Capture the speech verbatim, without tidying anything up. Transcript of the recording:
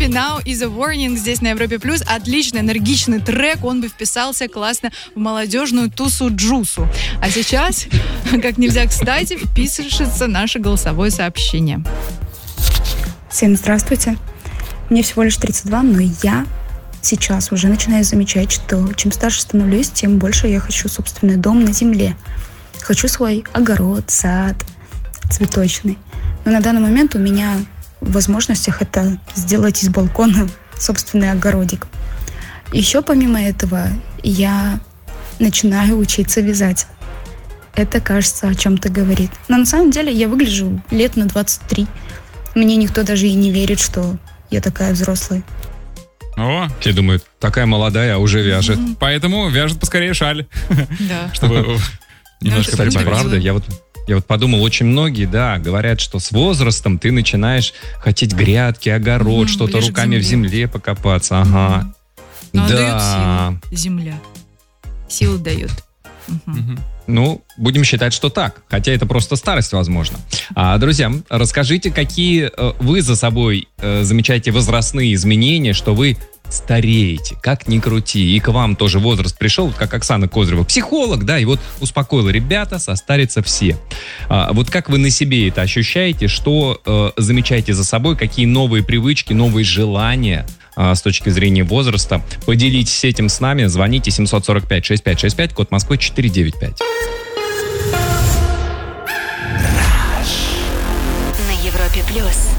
группе Now is a Warning здесь на Европе Плюс. Отличный, энергичный трек, он бы вписался классно в молодежную тусу-джусу. А сейчас, как нельзя кстати, вписывается наше голосовое сообщение. Всем здравствуйте. Мне всего лишь тридцать два, но я сейчас уже начинаю замечать, что чем старше становлюсь, тем больше я хочу собственный дом на земле. Хочу свой огород, сад, цветочный. Но на данный момент у меня в возможностях это сделать из балкона собственный огородик. Еще помимо этого я начинаю учиться вязать. Это, кажется, о чем-то говорит. Но на самом деле я выгляжу лет на двадцать три. Мне никто даже и не верит, что я такая взрослая. О, все думают, такая молодая, а уже вяжет. Mm-hmm. Поэтому вяжет поскорее шаль. Да. Чтобы немножко Кстати, прибавить. правда, я вот, я вот подумал, очень многие, да, говорят, что с возрастом ты начинаешь хотеть грядки, огород, Mm, что-то ближе к руками в земле. земле покопаться. Ага. Но он Да. дает силу. Земля. Силу дает. Угу. Мгм. Ну, будем считать, что так. Хотя это просто старость, возможно. А, друзья, расскажите, какие э, вы за собой э, замечаете возрастные изменения, что вы стареете, как ни крути. И к вам тоже возраст пришел, вот как Оксана Козырева, психолог, да, и вот успокоила: ребята, состарятся все. А, вот как вы на себе это ощущаете, что э, замечаете за собой, какие новые привычки, новые желания а, с точки зрения возраста? Поделитесь этим с нами, звоните семь сорок пять шестьдесят пять шестьдесят пять, код Москвы четыре девять пять. На Европе Плюс.